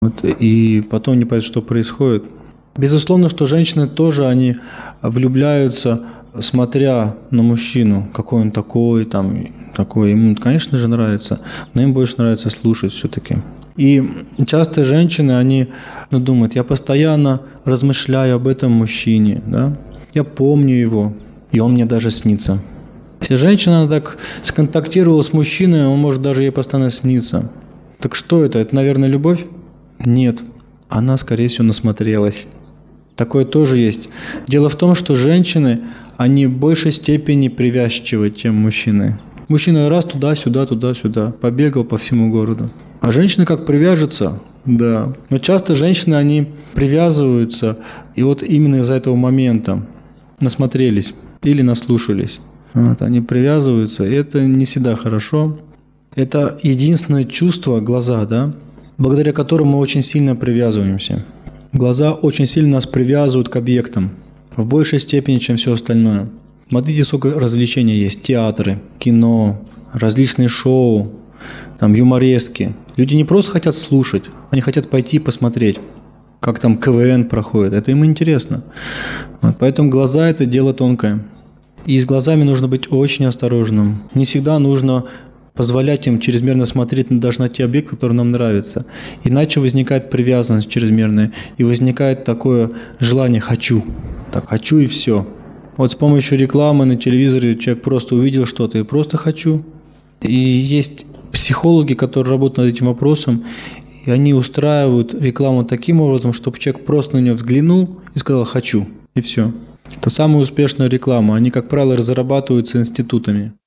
Вот, и потом не понятно, что происходит. Безусловно, что женщины тоже, они влюбляются, смотря на мужчину, какой он такой, такой. Ему, конечно же, нравится, но им больше нравится слушать все-таки. И часто женщины, они думают, я постоянно размышляю об этом мужчине, да? Я помню его, и он мне даже снится. Если женщина так сконтактировала с мужчиной, он может даже ей постоянно сниться. Так что это? Это, наверное, любовь? Нет. Она, скорее всего, насмотрелась. Такое тоже есть. Дело в том, что женщины, они в большей степени привязчивы, чем мужчины. Мужчина раз туда-сюда, туда-сюда, побегал по всему городу. А женщины как привяжутся? Да. Но часто женщины, они привязываются, и вот именно из-за этого момента насмотрелись или наслушались. Вот, они привязываются, и это не всегда хорошо. Это единственное чувство, глаза, да, благодаря которому мы очень сильно привязываемся. Глаза очень сильно нас привязывают к объектам, в большей степени, чем все остальное. Смотрите, сколько развлечений есть. Театры, кино, различные шоу, юморески. Люди не просто хотят слушать, они хотят пойти посмотреть, как там КВН проходит. Это им интересно. Вот, поэтому глаза – это дело тонкое. И с глазами нужно быть очень осторожным. Не всегда нужно позволять им чрезмерно смотреть даже на те объекты, которые нам нравятся. Иначе возникает привязанность чрезмерная, и возникает такое желание «хочу». Так, хочу и все. Вот с помощью рекламы на телевизоре человек просто увидел что-то и просто «хочу». И есть психологи, которые работают над этим вопросом, и они устраивают рекламу таким образом, чтобы человек просто на нее взглянул и сказал «хочу», и все. Это самая успешная реклама. Они, как правило, разрабатываются институтами.